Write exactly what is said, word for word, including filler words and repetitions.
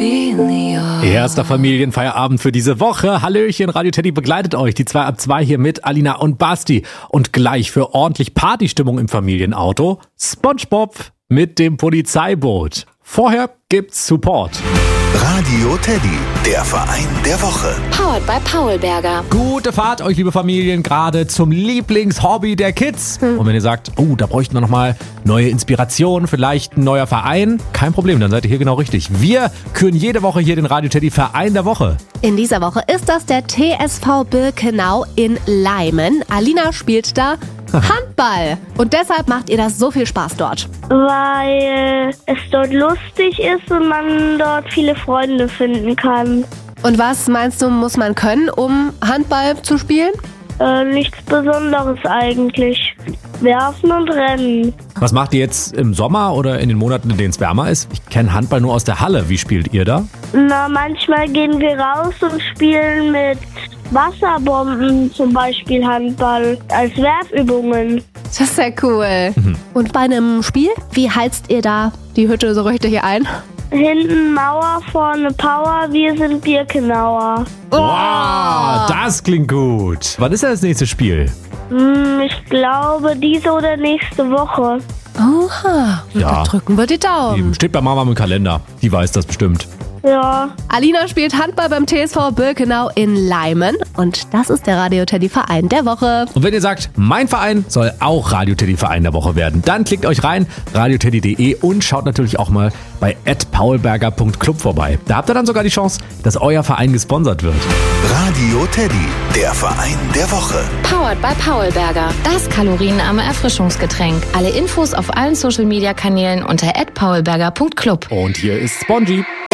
Erster Familienfeierabend für diese Woche. Hallöchen, Radio Teddy begleitet euch. Die zwei ab zwei hier mit Alina und Basti. Und gleich für ordentlich Partystimmung im Familienauto SpongeBob mit dem Polizeiboot. Vorher gibt's Support. Radio Teddy, der Verein der Woche. Powered by Paulberger. Gute Fahrt euch, liebe Familien, gerade zum Lieblingshobby der Kids. Hm. Und wenn ihr sagt, oh, da bräuchten wir nochmal neue Inspiration, vielleicht ein neuer Verein, kein Problem, dann seid ihr hier genau richtig. Wir küren jede Woche hier den Radio Teddy Verein der Woche. In dieser Woche ist das der T S V Birkenau in Leimen. Alina spielt da Handball. Und deshalb macht ihr das so viel Spaß dort. Weil es dort lustig ist und man dort viele Freunde finden kann. Und was meinst du, muss man können, um Handball zu spielen? Äh, nichts Besonderes eigentlich. Werfen und rennen. Was macht ihr jetzt im Sommer oder in den Monaten, in denen es wärmer ist? Ich kenne Handball nur aus der Halle. Wie spielt ihr da? Na, manchmal gehen wir raus und spielen mit Wasserbomben, zum Beispiel Handball, als Werfübungen. Das ist sehr cool. Mhm. Und bei einem Spiel, wie heizt ihr da die Hütte so richtig ein? Hinten Mauer, vorne Power, wir sind Birkenauer. Wow, das klingt gut. Wann ist denn das nächste Spiel? Hm, ich glaube diese oder nächste Woche. Oha, ja. Da drücken wir die Daumen. Eben. Steht bei Mama im Kalender, die weiß das bestimmt. Ja. Alina spielt Handball beim T S V Birkenau in Leimen und das ist der Radio Teddy Verein der Woche. Und wenn ihr sagt, mein Verein soll auch Radio Teddy Verein der Woche werden, dann klickt euch rein, radioteddy punkt de und schaut natürlich auch mal bei at paulberger punkt club vorbei. Da habt ihr dann sogar die Chance, dass euer Verein gesponsert wird. Radio Teddy, der Verein der Woche. Powered by Paulberger. Das kalorienarme Erfrischungsgetränk. Alle Infos auf allen Social Media Kanälen unter at paulberger punkt club. Und hier ist Spongy.